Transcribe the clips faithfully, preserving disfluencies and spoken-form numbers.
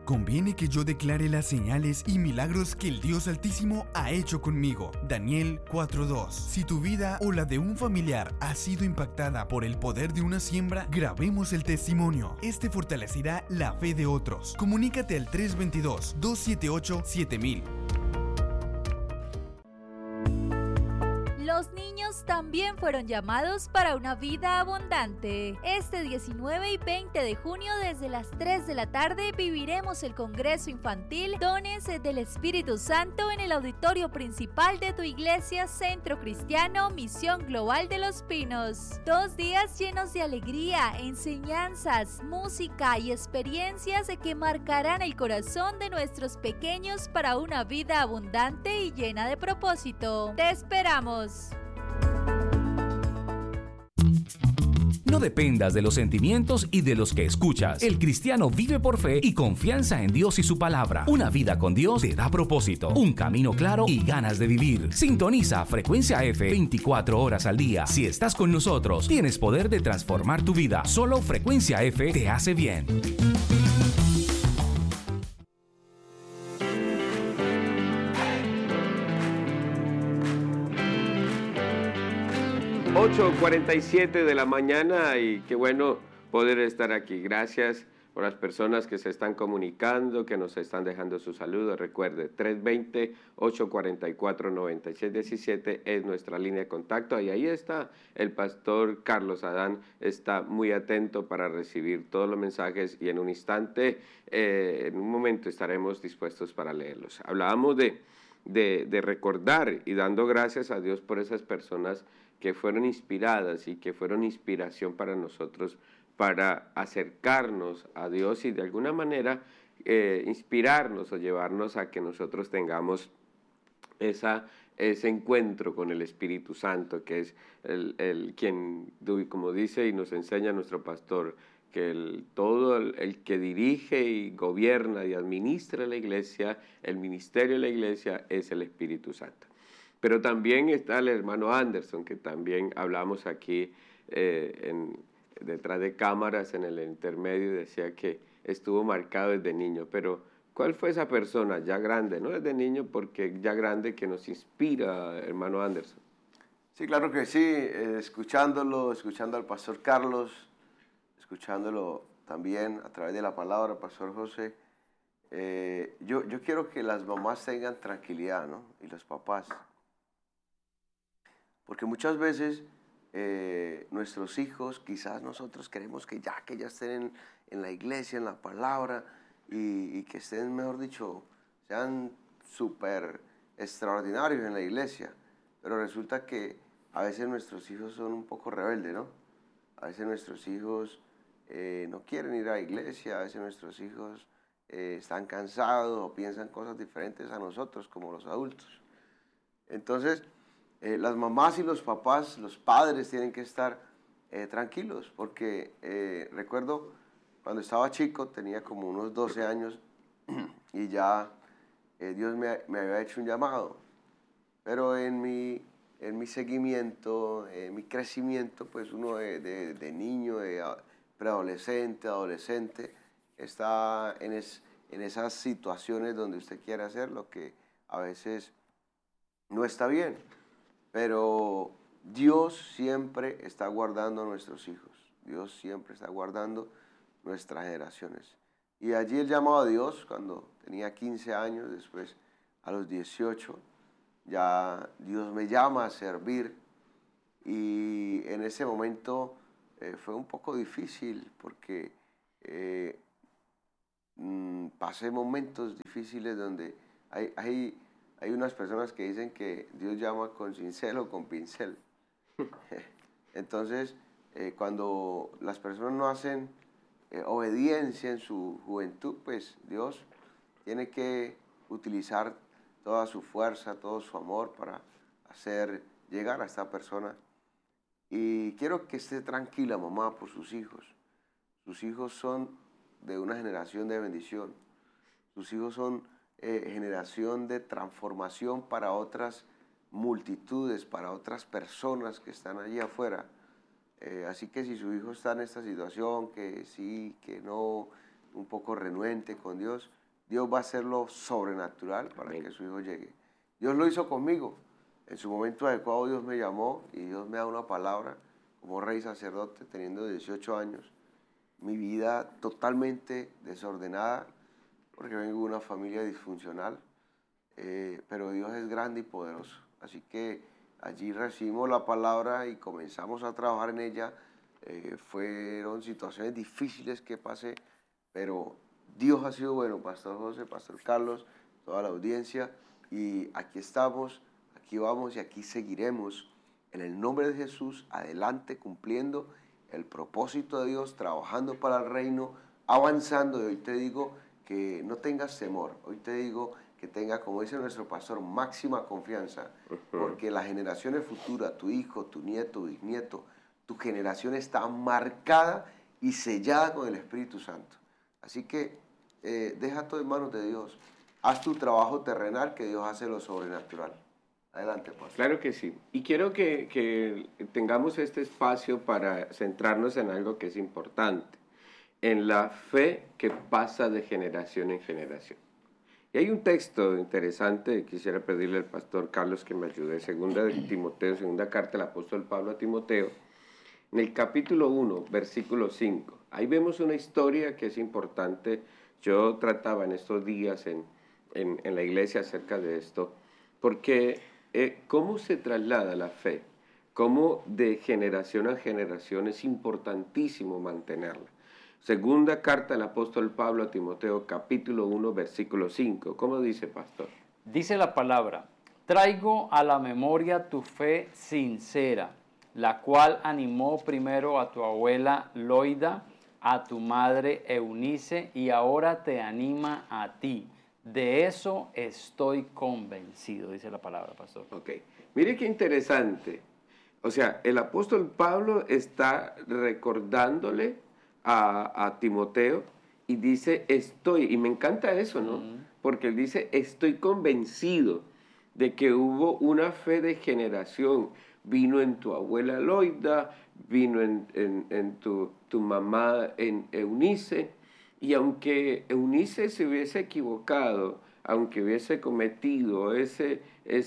Conviene que yo declare las señales y milagros que el Dios Altísimo ha hecho conmigo. Daniel cuatro dos. Si tu vida o la de un familiar ha sido impactada por el poder de una siembra, grabemos el testimonio. Este fortalecerá la fe de otros. Comunícate al tres dos dos, dos siete ocho, siete mil. Los niños también fueron llamados para una vida abundante. Este diecinueve y veinte de junio, desde las tres de la tarde, viviremos el Congreso Infantil Dones del Espíritu Santo en el auditorio principal de tu iglesia Centro Cristiano Misión Global de Los Pinos. Dos días llenos de alegría, enseñanzas, música y experiencias que marcarán el corazón de nuestros pequeños para una vida abundante y llena de propósito. ¡Te esperamos! No dependas de los sentimientos y de los que escuchas. El cristiano vive por fe y confianza en Dios y su palabra. Una vida con Dios te da propósito, un camino claro y ganas de vivir. Sintoniza Frecuencia F veinticuatro horas al día. Si estás con nosotros, tienes poder de transformar tu vida. Solo Frecuencia F te hace bien. ocho cuarenta y siete de la mañana y qué bueno poder estar aquí. Gracias por las personas que se están comunicando, que nos están dejando sus saludos. Recuerde, tres dos cero, ocho cuatro cuatro, nueve seis uno siete es nuestra línea de contacto. Y ahí está el pastor Carlos Adán, está muy atento para recibir todos los mensajes y en un instante, eh, en un momento estaremos dispuestos para leerlos. Hablábamos de, de, de recordar y dando gracias a Dios por esas personas que fueron inspiradas y que fueron inspiración para nosotros para acercarnos a Dios y de alguna manera eh, inspirarnos o llevarnos a que nosotros tengamos esa, ese encuentro con el Espíritu Santo, que es el, el quien, como dice y nos enseña nuestro pastor, que el, todo el, el que dirige y gobierna y administra la iglesia, el ministerio de la iglesia es el Espíritu Santo. Pero también está el hermano Anderson, que también hablamos aquí eh, en, detrás de cámaras en el intermedio, decía que estuvo marcado desde niño. Pero, ¿cuál fue esa persona ya grande? No desde niño, porque ya grande que nos inspira, hermano Anderson. Sí, claro que sí, eh, escuchándolo, escuchando al pastor Carlos, escuchándolo también a través de la palabra, pastor José, eh, yo, yo quiero que las mamás tengan tranquilidad, ¿no? Y los papás. Porque muchas veces eh, nuestros hijos, quizás nosotros queremos que ya, que ya estén en, en la iglesia, en la palabra, y, y que estén, mejor dicho, sean súper extraordinarios en la iglesia. Pero resulta que a veces nuestros hijos son un poco rebeldes, ¿no? A veces nuestros hijos eh, no quieren ir a la iglesia, a veces nuestros hijos eh, están cansados o piensan cosas diferentes a nosotros como los adultos. Entonces, Eh, las mamás y los papás, los padres tienen que estar eh, tranquilos, porque eh, recuerdo cuando estaba chico, tenía como unos doce años y ya eh, Dios me, me había hecho un llamado, pero en mi, en mi seguimiento, en mi crecimiento, pues uno de, de, de niño, de preadolescente, adolescente, está en, es, en esas situaciones donde usted quiere hacer lo que a veces no está bien. Pero Dios siempre está guardando a nuestros hijos. Dios siempre está guardando nuestras generaciones. Y allí el llamado a Dios, cuando tenía quince años, después a los dieciocho, ya Dios me llama a servir. Y en ese momento eh, fue un poco difícil porque eh, mm, pasé momentos difíciles donde hay... hay Hay unas personas que dicen que Dios llama con cincel o con pincel. Entonces, eh, cuando las personas no hacen eh, obediencia en su juventud, pues Dios tiene que utilizar toda su fuerza, todo su amor para hacer llegar a esta persona. Y quiero que esté tranquila, mamá, por sus hijos. Sus hijos son de una generación de bendición. Sus hijos son Eh, generación de transformación para otras multitudes, para otras personas que están allí afuera. Eh, así que si su hijo está en esta situación, que sí, que no, un poco renuente con Dios, Dios va a hacer lo sobrenatural para Amén. Que su hijo llegue. Dios lo hizo conmigo. En su momento adecuado Dios me llamó y Dios me da una palabra como rey sacerdote teniendo dieciocho años. Mi vida totalmente desordenada porque vengo de una familia disfuncional, eh, pero Dios es grande y poderoso. Así que allí recibimos la palabra y comenzamos a trabajar en ella. Eh, fueron situaciones difíciles que pasé, pero Dios ha sido bueno, Pastor José, Pastor Carlos, toda la audiencia, y aquí estamos, aquí vamos y aquí seguiremos en el nombre de Jesús, adelante, cumpliendo el propósito de Dios, trabajando para el reino, avanzando. Y hoy te digo que no tengas temor, hoy te digo que tenga, como dice nuestro pastor, máxima confianza, porque las generaciones futuras, tu hijo, tu nieto, bisnieto, tu generación está marcada y sellada con el Espíritu Santo. Así que eh, deja todo en manos de Dios. Haz tu trabajo terrenal, que Dios hace lo sobrenatural. Adelante, pastor. Claro que sí. Y quiero que, que tengamos este espacio para centrarnos en algo que es importante, en la fe que pasa de generación en generación. Y hay un texto interesante, quisiera pedirle al pastor Carlos que me ayude, segunda de Timoteo, segunda carta del apóstol Pablo a Timoteo, en el capítulo uno, versículo cinco. Ahí vemos una historia que es importante. Yo trataba en estos días en, en, en la iglesia acerca de esto, porque eh, cómo se traslada la fe, cómo de generación a generación es importantísimo mantenerla. Segunda carta del apóstol Pablo a Timoteo, capítulo uno, versículo cinco. ¿Cómo dice, pastor? Dice la palabra: traigo a la memoria tu fe sincera, la cual animó primero a tu abuela Loida, a tu madre Eunice, y ahora te anima a ti. De eso estoy convencido, dice la palabra, pastor. Ok, mire qué interesante. O sea, el apóstol Pablo está recordándole a, a Timoteo y dice estoy, y me encanta eso, ¿no? Uh-huh. Porque él dice estoy convencido de que hubo una fe de generación. Vino en tu abuela Loida, vino en, en, en tu, tu mamá en Eunice, y aunque Eunice se hubiese equivocado, aunque hubiese cometido ese,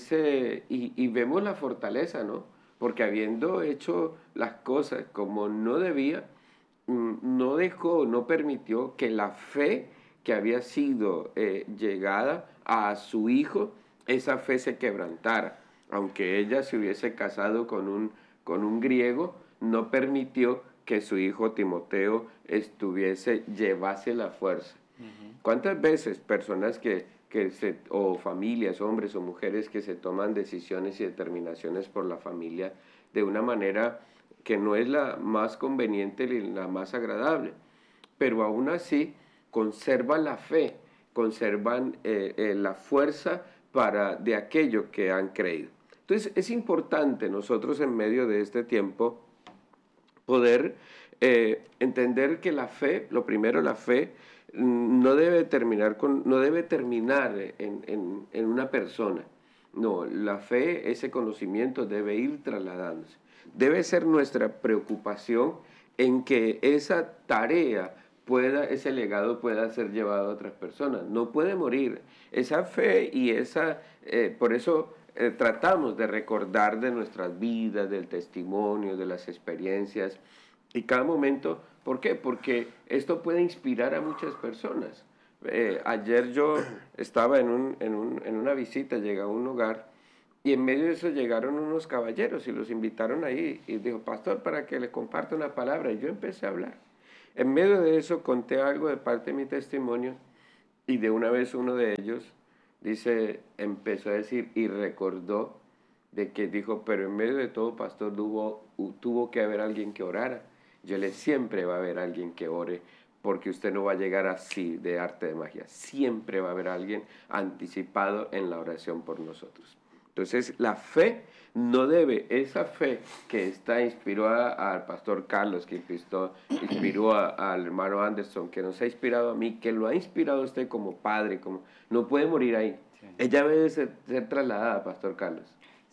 ese y, y vemos la fortaleza, ¿no? Porque habiendo hecho las cosas como no debía, no dejó, no permitió que la fe que había sido eh, llegada a su hijo, esa fe se quebrantara. Aunque ella se hubiese casado con un, con un griego, no permitió que su hijo Timoteo estuviese, llevase la fuerza. Uh-huh. ¿Cuántas veces personas que, que se, o familias, hombres o mujeres que se toman decisiones y determinaciones por la familia de una manera que no es la más conveniente ni la más agradable, pero aún así conservan la fe, conservan eh, eh, la fuerza para, de aquello que han creído? Entonces es importante nosotros en medio de este tiempo poder eh, entender que la fe, lo primero la fe, no debe terminar, con, no debe terminar en, en, en una persona. No, la fe, ese conocimiento debe ir trasladándose. Debe ser nuestra preocupación en que esa tarea pueda, ese legado pueda ser llevado a otras personas. No puede morir. Esa fe y esa, eh, por eso eh, tratamos de recordar de nuestras vidas, del testimonio, de las experiencias y cada momento. ¿Por qué? Porque esto puede inspirar a muchas personas. Eh, ayer yo estaba en, un, en, un, en una visita, llegué a un hogar y en medio de eso llegaron unos caballeros y los invitaron ahí y dijo, pastor, para que le comparta una palabra. Y yo empecé a hablar. En medio de eso conté algo de parte de mi testimonio y de una vez uno de ellos dice, empezó a decir y recordó de que dijo, pero en medio de todo, pastor, tuvo, tuvo que haber alguien que orara. Yo le siempre va a haber alguien que ore, porque usted no va a llegar así de arte de magia. Siempre va a haber alguien anticipado en la oración por nosotros. Entonces, la fe no debe, esa fe que está inspiró al pastor Carlos, que inspiró, inspiró a, al hermano Anderson, que nos ha inspirado a mí, que lo ha inspirado a usted como padre, como, no puede morir ahí. Sí. Ella debe ser, ser trasladada, pastor Carlos.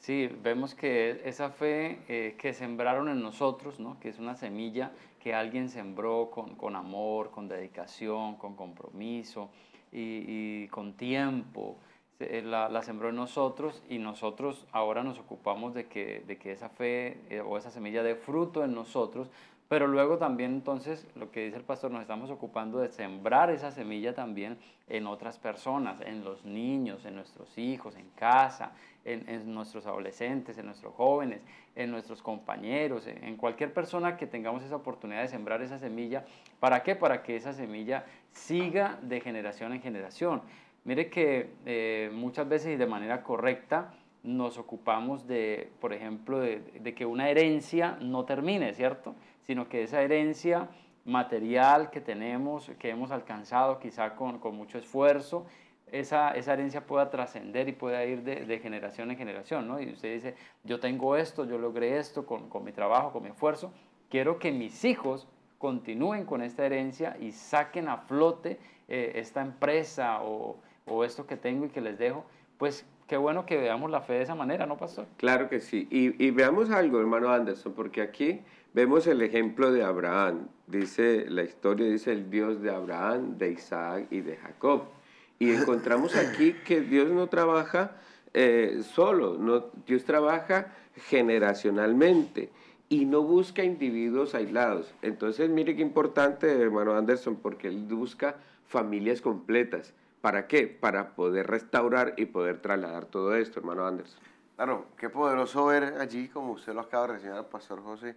Sí, vemos que esa fe eh, que sembraron en nosotros, ¿no? Que es una semilla que alguien sembró con, con amor, con dedicación, con compromiso y, y con tiempo, se- la, la sembró en nosotros y nosotros ahora nos ocupamos de que, de que esa fe eh, o esa semilla dé fruto en nosotros, pero luego también entonces, lo que dice el pastor, nos estamos ocupando de sembrar esa semilla también en otras personas, en los niños, en nuestros hijos, en casa, en, en nuestros adolescentes, en nuestros jóvenes, en nuestros compañeros, en, en cualquier persona que tengamos esa oportunidad de sembrar esa semilla. ¿Para qué? Para que esa semilla siga de generación en generación. Mire que eh, muchas veces y de manera correcta nos ocupamos de, por ejemplo, de, de que una herencia no termine, ¿cierto? Sino que esa herencia material que tenemos, que hemos alcanzado quizá con, con mucho esfuerzo, esa, esa herencia pueda trascender y pueda ir de, de generación en generación, ¿no? Y usted dice, yo tengo esto, yo logré esto con, con mi trabajo, con mi esfuerzo, quiero que mis hijos continúen con esta herencia y saquen a flote eh, esta empresa o, o esto que tengo y que les dejo, pues qué bueno que veamos la fe de esa manera, ¿no, pastor? Claro que sí. Y, y veamos algo, hermano Anderson, porque aquí vemos el ejemplo de Abraham. Dice, la historia dice el Dios de Abraham, de Isaac y de Jacob. Y encontramos aquí que Dios no trabaja eh, solo, no, Dios trabaja generacionalmente y no busca individuos aislados. Entonces, mire qué importante, hermano Anderson, porque Él busca familias completas. ¿Para qué? Para poder restaurar y poder trasladar todo esto, hermano Anderson. Claro, qué poderoso ver allí, como usted lo acaba de reseñar, pastor José.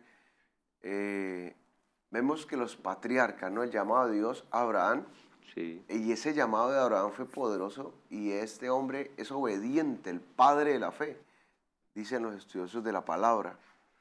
Eh, vemos que los patriarcas, ¿no? El llamado de Dios a Abraham, Sí. y ese llamado de Abraham fue poderoso, y este hombre es obediente, el padre de la fe, dicen los estudiosos de la palabra.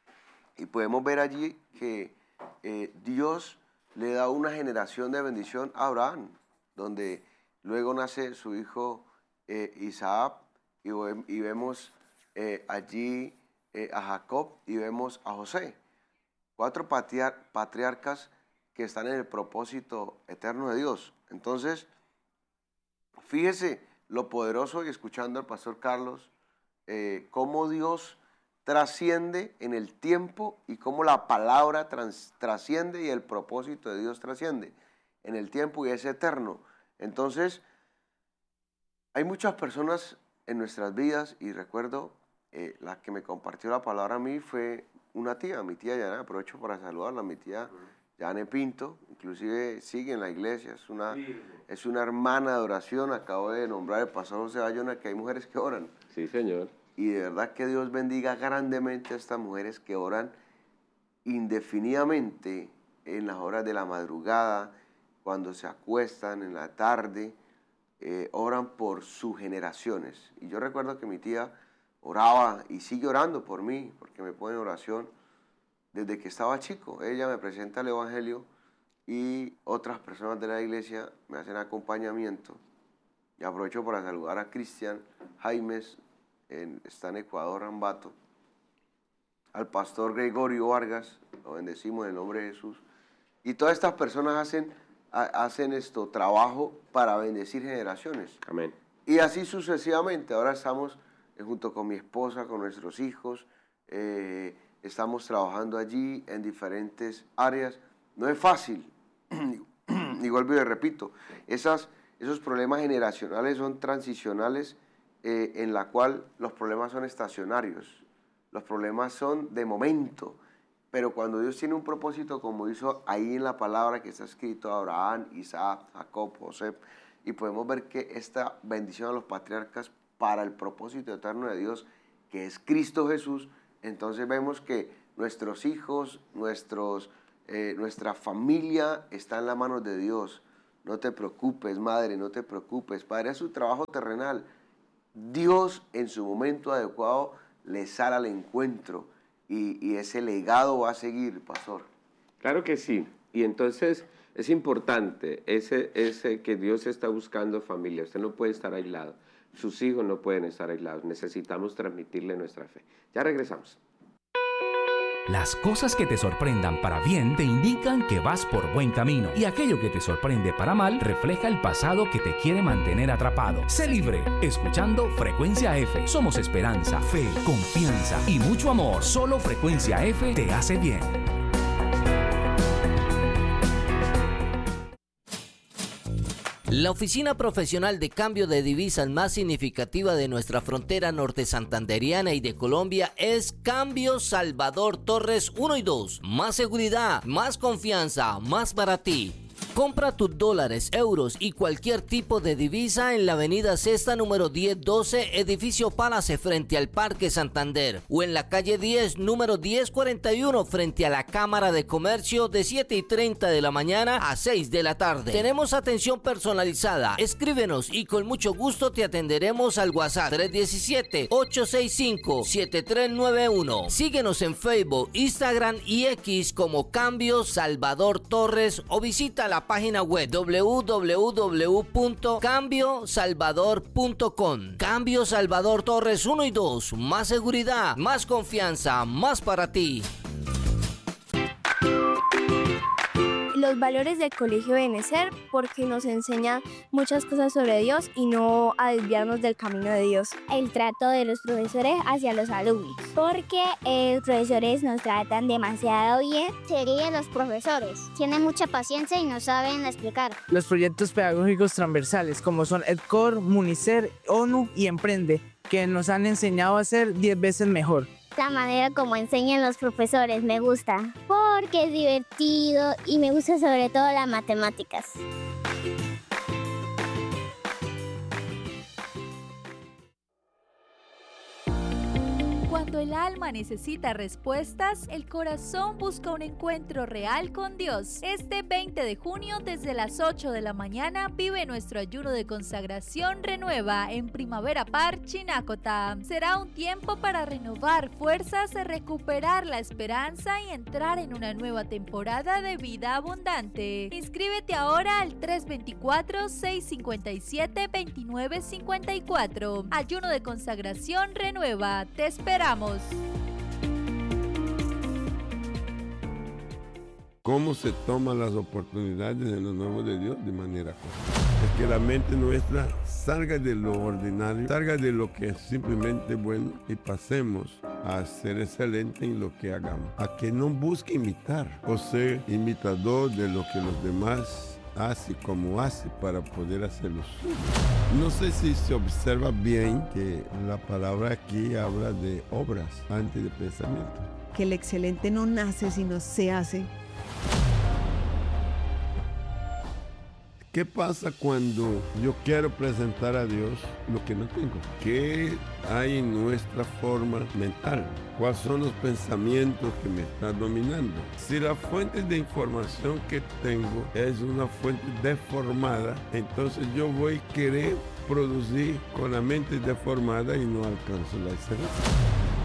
Y podemos ver allí que eh, Dios le da una generación de bendición a Abraham, donde luego nace su hijo eh, Isaac, y, y vemos eh, allí eh, a Jacob y vemos a José. Cuatro patriar patriarcas que están en el propósito eterno de Dios. Entonces, fíjese lo poderoso, y escuchando al pastor Carlos, eh, cómo Dios trasciende en el tiempo y cómo la palabra trans, trasciende y el propósito de Dios trasciende en el tiempo y es eterno. Entonces, hay muchas personas en nuestras vidas, y recuerdo, eh, la que me compartió la palabra a mí fue una tía, mi tía Yana, aprovecho para saludarla, mi tía Yane Pinto, inclusive sigue en la iglesia, es una, es una hermana de oración, acabo de nombrar el pastor José Bayona, que hay mujeres que oran. Sí, señor. Y de verdad que Dios bendiga grandemente a estas mujeres que oran indefinidamente en las horas de la madrugada, cuando se acuestan en la tarde, eh, oran por sus generaciones. Y yo recuerdo que mi tía oraba y sigue orando por mí, porque me pone en oración desde que estaba chico. Ella me presenta el Evangelio y otras personas de la iglesia me hacen acompañamiento. Y aprovecho para saludar a Cristian Jaimes, en, está en Ecuador, Ambato, al pastor Gregorio Vargas, lo bendecimos en el nombre de Jesús. Y todas estas personas hacen, a, hacen esto, trabajo para bendecir generaciones. Amén. Y así sucesivamente. Ahora estamos eh, junto con mi esposa, con nuestros hijos, eh, estamos trabajando allí en diferentes áreas. No es fácil, y vuelvo y le repito, esas, esos problemas generacionales son transicionales, eh, en la cual los problemas son estacionarios, los problemas son de momento, pero cuando Dios tiene un propósito, como hizo ahí en la palabra que está escrito, Abraham, Isaac, Jacob, José, y podemos ver que esta bendición a los patriarcas para el propósito eterno de Dios, que es Cristo Jesús, entonces vemos que nuestros hijos, nuestros, eh, nuestra familia está en las manos de Dios. No te preocupes, madre, no te preocupes. Padre, es su trabajo terrenal. Dios en su momento adecuado les sale al encuentro y, y ese legado va a seguir, pastor. Claro que sí. Y entonces es importante ese, ese que Dios está buscando familia. Usted no puede estar aislado. Sus hijos no pueden estar aislados. Necesitamos transmitirle nuestra fe. Ya regresamos. Las cosas que te sorprendan para bien te indican que vas por buen camino, y aquello que te sorprende para mal refleja el pasado que te quiere mantener atrapado. Sé libre, escuchando Frecuencia F. Somos esperanza, fe, confianza y mucho amor. Solo Frecuencia F te hace bien. La oficina profesional de cambio de divisas más significativa de nuestra frontera norte santanderiana y de Colombia es Cambio Salvador Torres uno y dos. Más seguridad, más confianza, más para ti. Compra tus dólares, euros y cualquier tipo de divisa en la avenida Sexta número diez doce, edificio Palace frente al Parque Santander, o en la calle diez número diez cuarenta y uno frente a la Cámara de Comercio de siete y treinta de la mañana a seis de la tarde. Tenemos atención personalizada. Escríbenos y con mucho gusto te atenderemos al WhatsApp tres uno siete, ocho seis cinco, siete tres nueve uno. Síguenos en Facebook, Instagram y X como Cambio Salvador Torres o visita la página web doble u doble u doble u punto cambio salvador punto com. Cambio Salvador Torres uno y dos. Más seguridad, más confianza, más para ti. Los valores del Colegio Benecer, porque nos enseñan muchas cosas sobre Dios y no a desviarnos del camino de Dios. El trato de los profesores hacia los alumnos, porque eh, los profesores nos tratan demasiado bien. Serían los profesores, tienen mucha paciencia y nos saben explicar. Los proyectos pedagógicos transversales, como son EdCor, Municer, ONU y Emprende, que nos han enseñado a ser diez veces mejor. La manera como enseñan los profesores me gusta, porque es divertido y me gusta sobre todo las matemáticas. Cuando el alma necesita respuestas, el corazón busca un encuentro real con Dios. Este veinte de junio, desde las ocho de la mañana, vive nuestro ayuno de consagración Renueva en Primavera Park, Chinacota. Será un tiempo para renovar fuerzas, recuperar la esperanza y entrar en una nueva temporada de vida abundante. Inscríbete ahora al tres dos cuatro, seis cinco siete, dos nueve cinco cuatro. Ayuno de consagración Renueva. Te esperamos. ¿Cómo se toman las oportunidades en lo nuevo de Dios? De manera correcta. Es que la mente nuestra salga de lo ordinario, salga de lo que es simplemente bueno y pasemos a ser excelente en lo que hagamos. A que no busque imitar o ser imitador de lo que los demás hace como hace para poder hacerlo suyo. No sé si se observa bien que la palabra aquí habla de obras antes de pensamiento. Que el excelente no nace sino se hace. ¿Qué pasa cuando yo quiero presentar a Dios lo que no tengo? ¿Qué hay en nuestra forma mental? ¿Cuáles son los pensamientos que me están dominando? Si la fuente de información que tengo es una fuente deformada, entonces yo voy a querer producir con la mente deformada y no alcanzo la excelencia.